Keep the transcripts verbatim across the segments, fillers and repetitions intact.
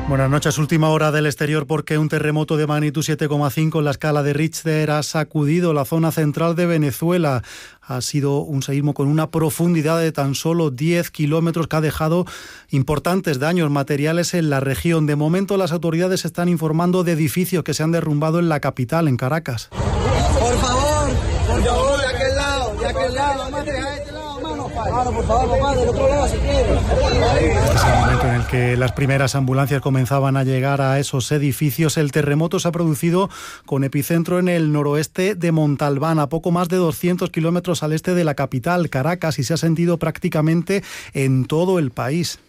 Buenas noches. Última hora del exterior porque un terremoto de magnitud siete coma cinco en la escala de Richter ha sacudido la zona central de Venezuela. Ha sido un seísmo con una profundidad de tan solo diez kilómetros que ha dejado importantes daños materiales en la región. De momento las autoridades están informando de edificios que se han derrumbado en la capital, en Caracas. Por favor, por favor, de aquel lado, de aquel lado, vamos a dejar este lado. Claro, por favor, papá, del otro lado si quiere. Este es el momento en el que las primeras ambulancias comenzaban a llegar a esos edificios. El terremoto se ha producido con epicentro en el noroeste de Montalbán, a poco más de doscientos kilómetros al este de la capital, Caracas, y se ha sentido prácticamente en todo el país.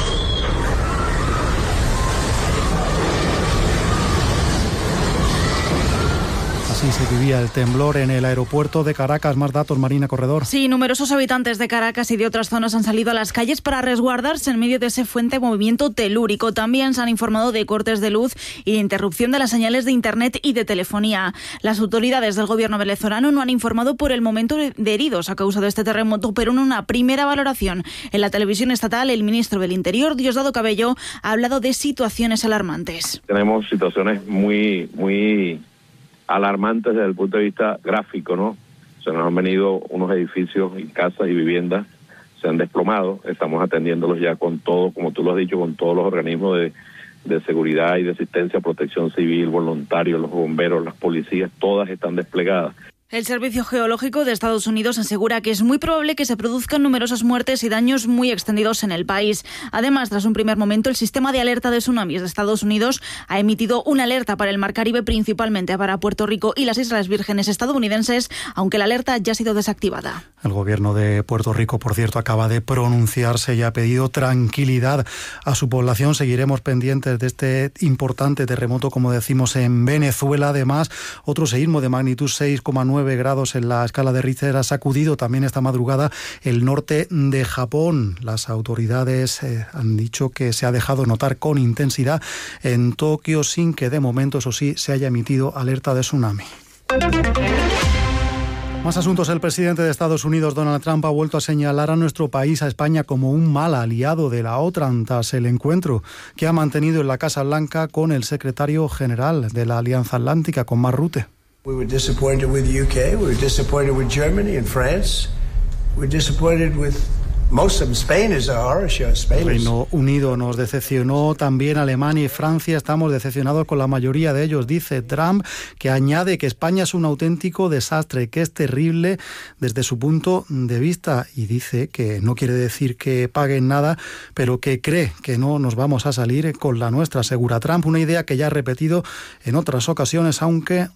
Así se vivía el temblor en el aeropuerto de Caracas. Más datos, Marina Corredor. Sí, numerosos habitantes de Caracas y de otras zonas han salido a las calles para resguardarse en medio de ese fuerte movimiento telúrico. También se han informado de cortes de luz y de interrupción de las señales de internet y de telefonía. Las autoridades del gobierno venezolano no han informado por el momento de heridos a causa de este terremoto, pero en una primera valoración en la televisión estatal, el ministro del Interior, Diosdado Cabello, ha hablado de situaciones alarmantes. Tenemos situaciones muy, muy alarmantes desde el punto de vista gráfico, ¿no? Se nos han venido unos edificios y casas y viviendas, se han desplomado, estamos atendiéndolos ya con todo, como tú lo has dicho, con todos los organismos de, de seguridad y de asistencia, protección civil, voluntarios, los bomberos, las policías, todas están desplegadas. El Servicio Geológico de Estados Unidos asegura que es muy probable que se produzcan numerosas muertes y daños muy extendidos en el país. Además, tras un primer momento, el sistema de alerta de tsunamis de Estados Unidos ha emitido una alerta para el Mar Caribe, principalmente para Puerto Rico y las Islas Vírgenes estadounidenses, aunque la alerta ya ha sido desactivada. El gobierno de Puerto Rico, por cierto, acaba de pronunciarse y ha pedido tranquilidad a su población. Seguiremos pendientes de este importante terremoto, como decimos, en Venezuela. Además, otro seísmo de magnitud seis coma nueve grados en la escala de Richter ha sacudido también esta madrugada el norte de Japón. Las autoridades eh, han dicho que se ha dejado notar con intensidad en Tokio, sin que de momento, eso sí, se haya emitido alerta de tsunami. Más asuntos. El presidente de Estados Unidos, Donald Trump, ha vuelto a señalar a nuestro país, a España, como un mal aliado de la OTAN tras el encuentro que ha mantenido en la Casa Blanca con el secretario general de la Alianza Atlántica, con Mark Rutte. We were disappointed with the U K, we were disappointed with Germany and France, we were disappointed with most of them. Spain is a horror show. Spain Reino Unido nos decepcionó, también Alemania y Francia. Estamos decepcionados con la mayoría de ellos, dice Trump, que añade que España es un auténtico desastre, que es terrible desde su punto de vista, y dice que no quiere decir que paguen nada, pero que cree que no nos vamos a salir con la nuestra, asegura Trump, una idea que ya ha repetido en otras ocasiones, aunque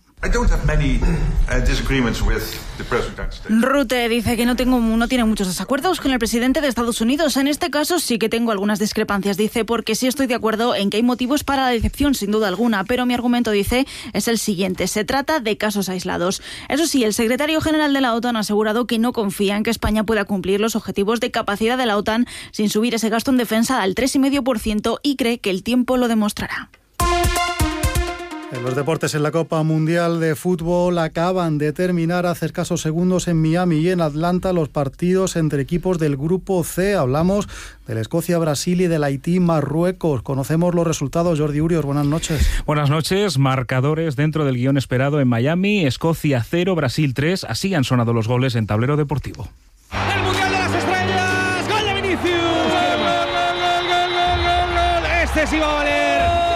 Rutte dice que no tengo, no tiene muchos desacuerdos con el presidente de Estados Unidos. En este caso sí que tengo algunas discrepancias, dice, porque sí estoy de acuerdo en que hay motivos para la decepción, sin duda alguna, pero mi argumento, dice, es el siguiente: se trata de casos aislados. Eso sí, el secretario general de la OTAN ha asegurado que no confía en que España pueda cumplir los objetivos de capacidad de la OTAN sin subir ese gasto en defensa al tres coma cinco por ciento y cree que el tiempo lo demostrará. En los deportes, en la Copa Mundial de Fútbol acaban de terminar hace escasos segundos en Miami y en Atlanta los partidos entre equipos del Grupo C. Hablamos del Escocia-Brasil y del Haití-Marruecos. Conocemos los resultados. Jordi Urios, buenas noches. Buenas noches. Marcadores dentro del guión esperado en Miami. Escocia cero, Brasil tres. Así han sonado los goles en tablero deportivo. ¡El Mundial de las Estrellas! ¡Gol de Vinicius! ¡Gol, gol, gol, gol, gol, gol, gol! ¡Este sí va a valer!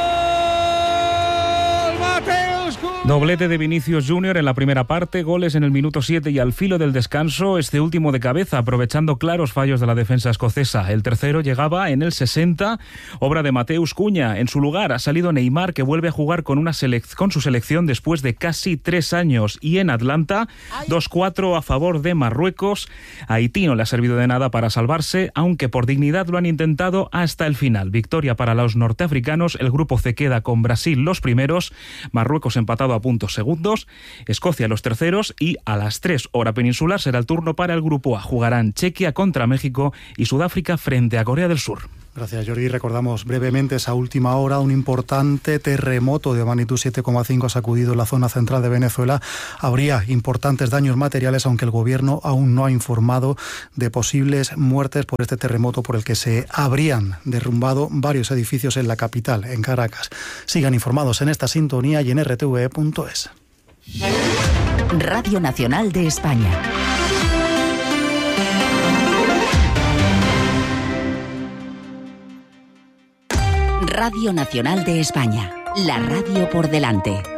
Doblete de Vinicius Junior en la primera parte, goles en el minuto siete y al filo del descanso, este último de cabeza, aprovechando claros fallos de la defensa escocesa. El tercero llegaba en el sesenta, obra de Mateus Cunha. En su lugar ha salido Neymar, que vuelve a jugar con, una selec- con su selección después de casi tres años. Y en Atlanta, dos cuatro a favor de Marruecos. A Haití no le ha servido de nada para salvarse, aunque por dignidad lo han intentado hasta el final. Victoria para los norteafricanos. El grupo C queda con Brasil los primeros, Marruecos empatado a puntos segundos, Escocia los terceros, y a las tres hora peninsular será el turno para el grupo A. Jugarán Chequia contra México y Sudáfrica frente a Corea del Sur. Gracias, Jordi. Recordamos brevemente esa última hora. Un importante terremoto de magnitud siete coma cinco ha sacudido la zona central de Venezuela. Habría importantes daños materiales, aunque el gobierno aún no ha informado de posibles muertes por este terremoto por el que se habrían derrumbado varios edificios en la capital, en Caracas. Sigan informados en esta sintonía y en r t v punto es. Radio Nacional de España. Radio Nacional de España, la radio por delante.